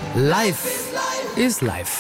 Life is life.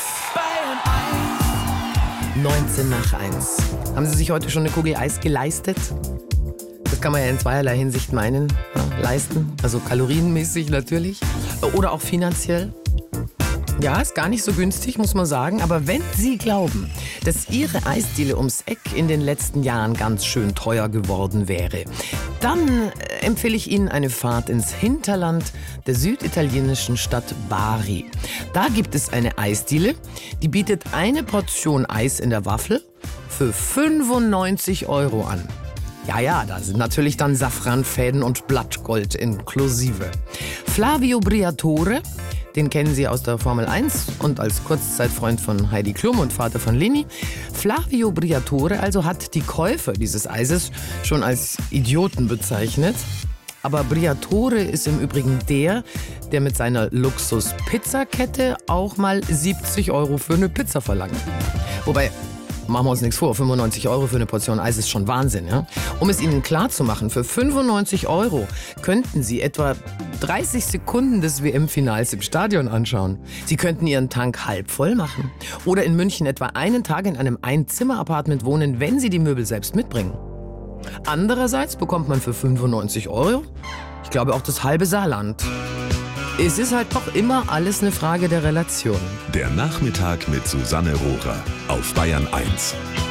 19 nach 1. Haben Sie sich heute schon eine Kugel Eis geleistet? Das kann man ja in zweierlei Hinsicht meinen. Ja, leisten, also kalorienmäßig natürlich. Oder auch finanziell. Ja, ist gar nicht so günstig, muss man sagen. Aber wenn Sie glauben, dass Ihre Eisdiele ums Eck in den letzten Jahren ganz schön teuer geworden wäre, dann empfehle ich Ihnen eine Fahrt ins Hinterland der süditalienischen Stadt Bari. Da gibt es eine Eisdiele, die bietet eine Portion Eis in der Waffel für 95 € an. Ja, da sind natürlich dann Safranfäden und Blattgold inklusive. Flavio Briatore, den kennen Sie aus der Formel 1 und als Kurzzeitfreund von Heidi Klum und Vater von Leni. Flavio Briatore also hat die Käufer dieses Eises schon als Idioten bezeichnet. Aber Briatore ist im Übrigen der mit seiner Luxus-Pizzakette auch mal 70 € für eine Pizza verlangt. Wobei, machen wir uns nichts vor, 95 € für eine Portion Eis ist schon Wahnsinn. Ja? Um es Ihnen klarzumachen, für 95 € könnten Sie etwa 30 Sekunden des WM-Finals im Stadion anschauen. Sie könnten Ihren Tank halb voll machen. Oder in München etwa einen Tag in einem Einzimmer-Apartment wohnen, wenn Sie die Möbel selbst mitbringen. Andererseits bekommt man für 95 €, ich glaube auch das halbe Saarland. Es ist halt doch immer alles eine Frage der Relation. Der Nachmittag mit Susanne Rohrer auf Bayern 1.